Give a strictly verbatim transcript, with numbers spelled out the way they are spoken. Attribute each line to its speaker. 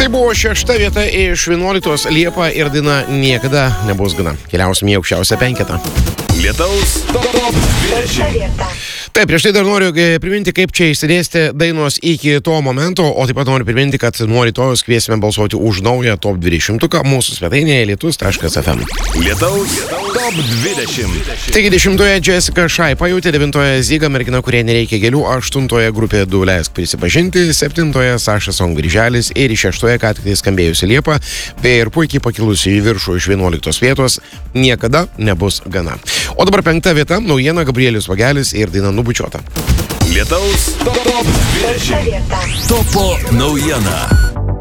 Speaker 1: Tai buvo šešta vieta iš vienuoliktos Liepa ir daina Niekada nebus gana. Keliausime į aukščiausią penketą.
Speaker 2: Lietaus top dvidešimt.
Speaker 1: Taip, prieš tai dar noriu priminti, kaip čia išsidėstė dainos iki to momento, o taip pat noriu priminti, kad nuo rytojus kviesime balsuoti už naują top dvidešimtuką mūsų svetainėje lietus taškas ef em.
Speaker 2: Lietaus top dvidešimt.
Speaker 1: Taigi dešimtoje Jessica Shy pajutė, devintoje Zyga, mergina, kurie nereikia gėlių, aštuntoje grupė Du leisk prisipažinti, septintoje Saša Song Birželis ir šeštoje ką tik tai skambėjusi Liepa, bei ir puikiai pakilusi į viršų iš vienuoliktos vietos Niekada nebus gana. O dabar penkta vieta, naujiena Gabrielius Vagelis ir daina Nubučiuota.
Speaker 2: Lietaus top dvidešimt. Topo naujiena.